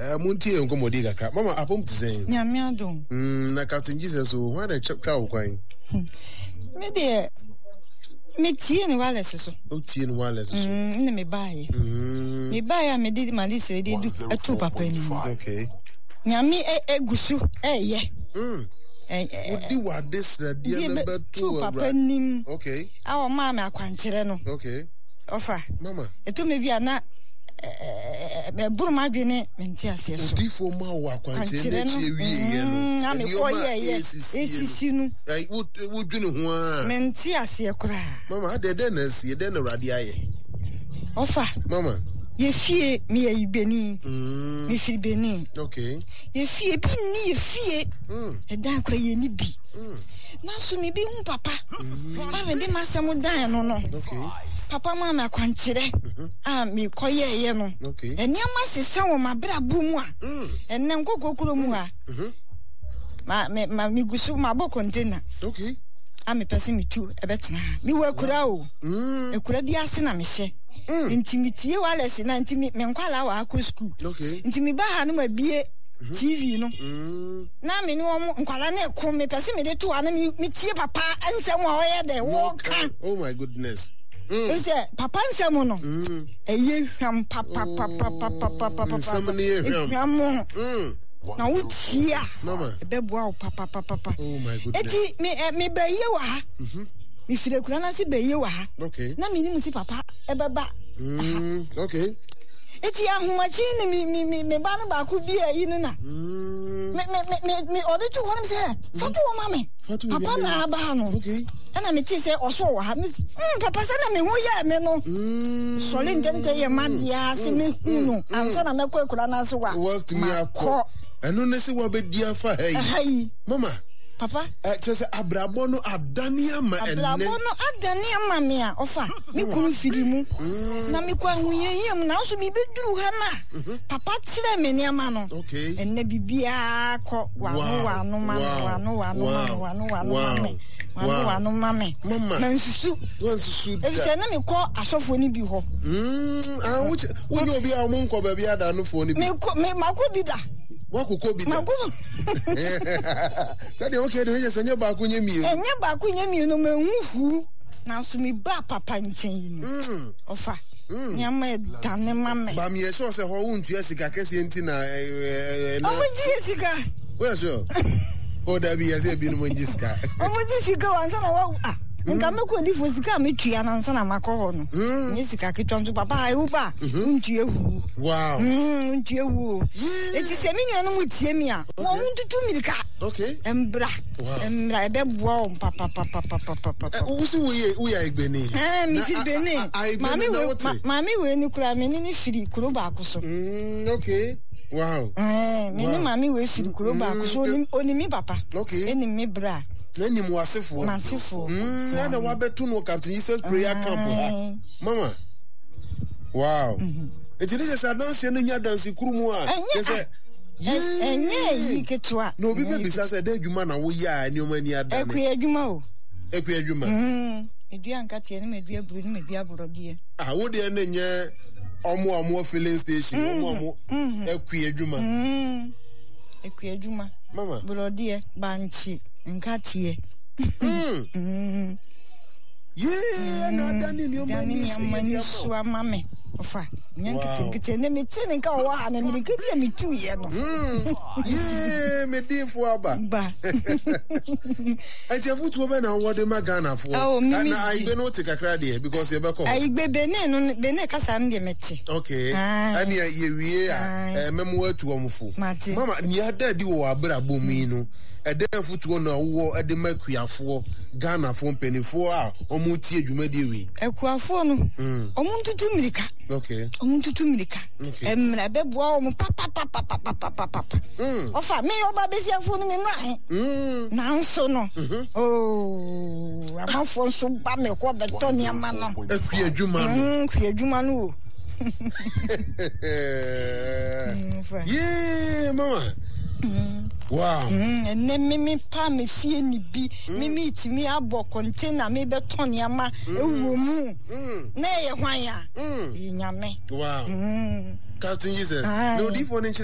Munti enkomodi kakra. Mama apom tisen. Nyame adom. Na Captain Jesus so why the chapter kwan. Me de me tie ni wireless so. O tie ni wireless so. Na me bae. Me bae me di malise di du etu papa ni. Okay. Nyame egusu ye. Odi wa this radio number 2 papa nim. Okay. Awo ma me akwankere no. Okay. Ofa. Mama. Etu me bia na burma dwene menti ase so. Odi fo ma wa akwankere na chi ewie no. Ami ko ye esisi nu. Ai wo dwene ho a. Menti ase kura. Mama ade na sie de na rade aye. Ofa. Mama. Ye fie mi ye Beni. Mi fi Beni. Okay. Ye fie bi ni ye fie. E dan kra ye ni bi. Na so mi bi hu papa. Ma me de masem dan no no. Okay. Papa ma me kwankire. Mi koye ye no. Okay. Eniama sesa wo mabra bu mu a. Enne nkokokuro mu a. Ma mi gusu ma bo container. Okay. Me person me tu e betena. Mi wa kura o. Ekura bi ase na me hye. Intimity wireless na intimi me nkwala wa akọ school. Okay. Intimi ba ha no ma bie TV no. Na me ni wo nkwala na ekọ me pese me de to ana me tie papa ansem wa oye de wo kan. Oh my goodness. Ese papa ansem no. Eye hwam papa. Nsem ne ye hwam. Na utia. Mama. Ebeboa papa. Oh my goodness. Eti me ba ye wa ha. Mi fire kura na se beye wa ha. Okay. Na me ni musi papa ebeba. Okay. Eti ahomachi ni me ba no ba ku bi ayi no na. Me odi tu won se. Fatu o mame. Papa na aba no. Okay. Ana me ti se oso wa ha. Papa se na me ho ya me no. So le ntente ye madia se me hunu. Ansa na me ko kura na so wa. Work to me akọ. Eno ne se wa be dia fa hey. Mama. Papa, just abrabo no adani ama enne. Abrabo no adani ama me a ofa. Me kunu firi mu. Na me kwa huyeyem na so me beduru ha na. Papa kire me ne ama no. Okay. Enne bibia akọ wanu mame. Mama. Na nsusu. E na me kọ asofo ni bi ho. Which when you be a mon ko ba bi ada no fo ni bi. Me mako bi da. Wakoko bi da. Sadi okay de ye senye ba ko nyemi. Enye ba ko nyemi no manhu na so mi ba papa nchen yi. Ofa. Nyama dane mame. Ba mi so se ho wuntu asika kese enti na Omuji asika. We so. O da bi yase bi no monji sika. Omuji sika wansa na wa nka me ko di fo sika me tua na nsa na makọ ho no. Ni sika kitwa nso papa ayu ba. Ntua hu. Wow. Ntua hu. Eti se me nua no mutie mi a. Wo ntutu mirika. Okay. Embra ebe buo papa. Usi we ya igbeni. Mi fi beni. Mami we ni kura me ni firi kuro ba akoso. Okay. Wow. Me ni mami we firi kuro ba akoso oni mi papa. Okay. Eni mi bra. Nani mwasifo. Masifo. Yana wabetu no Captain Jesus prayer camp. Mama. Wow. Eti ne se dance no nya dance kurumu a. Se enye yi ketwa. No bi be bisa se de adwuma na wo ya ani o mani ada. Ekwe adwuma o. Ekwe adwuma. Edua nkatie ne medua buru ne medua borodie. Wo de na nya omo filling station omo ekwe adwuma. Ekwe adwuma. Mama. Borodie banchi nkatie. Yeah, na dani ni o mani so mame. Ofa, nyankete ne metene nka wo ha na me kebia me tu ye no. Yeah, me di fo aba. Ba. Ati afutu be na wo de magana fo. Na aibe no te kakra de because ye be ko. Aibe bene no bene kasa nde mete. Okay. Ani ye wie a memo atu omfo. Mama ni ada di wo abra bomi no. Ede afutu na wo ede makuafo Ghana fo mpenifo a omuti adwuma de wi. Ekuafo no. Omuntutu mirika. Okay. Omuntutu mirika. Emra beboa omu papa. Ofa me oba besiafo no me no na nso no. Oh, amafo nso ba me ko beto ni ama no. Ekwi adwuma no. Kwi adwuma no. Yeah, mama. Wow. Ne me pa me fie ni bi me itimi abo container me beton yama ewo mu na ye hwan ya nyame. Wow. Captain Jesus. No di for